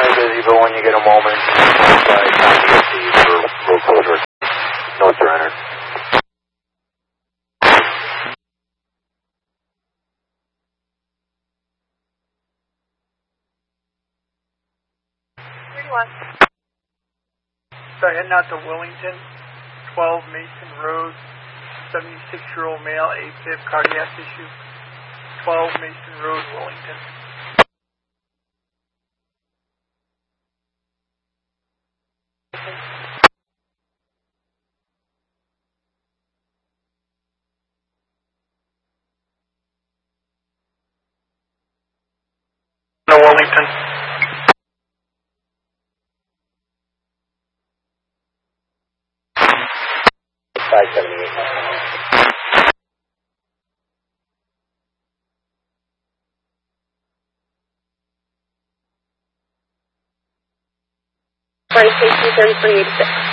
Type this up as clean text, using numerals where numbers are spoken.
very busy, but when you get a moment, try to get to you for road closure. No surrender. So heading out to Wellington, 12 Mason Road, 76-year-old male, AFib cardiac issue, 12 Mason Road, Wellington. No, Wellington. Flight station 3386.